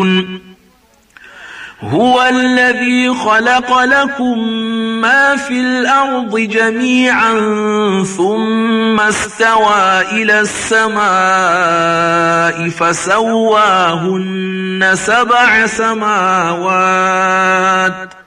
هو الذي خلق لكم ما في الأرض جميعا ثم استوى إلى السماء فسواهن 7 سماوات